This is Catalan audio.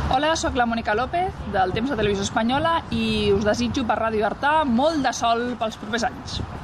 Hola, sóc la Mònica López, del Temps de Televisió Espanyola, i us desitjo per Ràdio Artà molt de sol pels propers anys.